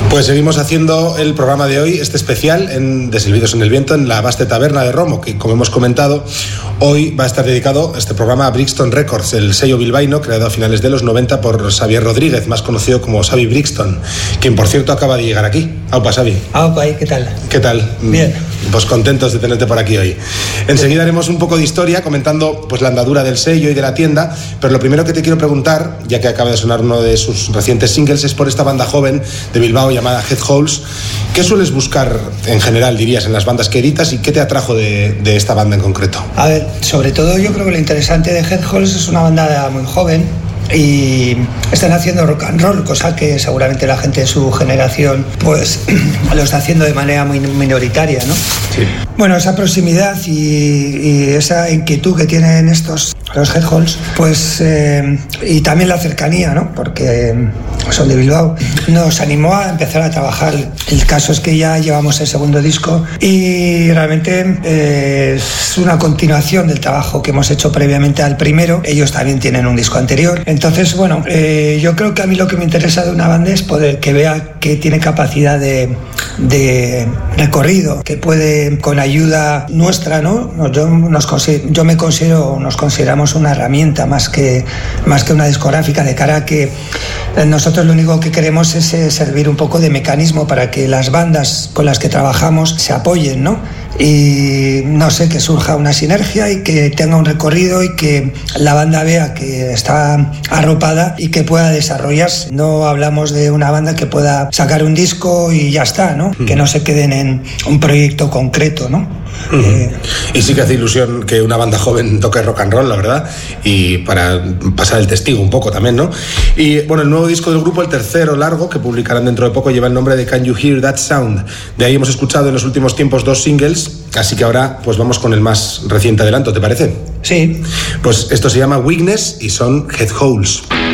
Pues seguimos haciendo el programa de hoy, este especial de Silbidos en el Viento, en la Baste Taberna de Romo, que como hemos comentado, hoy va a estar dedicado este programa a Brixton Records, el sello bilbaíno creado a finales de los 90 por Xavier Rodríguez, más conocido como Xavi Brixton, quien por cierto acaba de llegar aquí. Aupa, Xavi. Aupa, ¿qué tal? ¿Qué tal? Bien. Pues contentos de tenerte por aquí hoy. Enseguida haremos un poco de historia comentando pues la andadura del sello y de la tienda, pero lo primero que te quiero preguntar, ya que acaba de sonar uno de sus recientes singles, es por esta banda joven de Bilbao llamada Headholes. ¿Qué sueles buscar en general, dirías, en las bandas que editas y qué te atrajo de esta banda en concreto? A ver, sobre todo yo creo que lo interesante de Headholes es una banda muy joven y están haciendo rock and roll, cosa que seguramente la gente de su generación pues lo está haciendo de manera muy minoritaria, ¿no? Sí. Bueno, esa proximidad y esa inquietud que tienen los Headholes, pues y también la cercanía, ¿no? Porque son de Bilbao, nos animó a empezar a trabajar. El caso es que ya llevamos el segundo disco y realmente es una continuación del trabajo que hemos hecho previamente al primero. Ellos también tienen un disco anterior. Entonces, bueno, yo creo que a mí lo que me interesa de una banda es poder que vea que tiene capacidad de recorrido, que puede, con ayuda nuestra, ¿no? Yo me considero, nos consideramos una herramienta más que una discográfica, de cara a que nosotros lo único que queremos es servir un poco de mecanismo para que las bandas con las que trabajamos se apoyen, ¿no? Y no sé, que surja una sinergia y que tenga un recorrido y que la banda vea que está arropada y que pueda desarrollarse. No hablamos de una banda que pueda sacar un disco y ya está, ¿no? Que no se queden en un proyecto concreto, ¿no? Y sí que hace ilusión que una banda joven toque rock and roll, la verdad, y para pasar el testigo un poco también, ¿no? Y bueno, el nuevo disco del grupo, el tercero largo, que publicarán dentro de poco, lleva el nombre de Can You Hear That Sound. De ahí hemos escuchado en los últimos tiempos 2 singles, así que ahora pues vamos con el más reciente adelanto, ¿te parece? Sí. Pues esto se llama Weakness y son Headholes.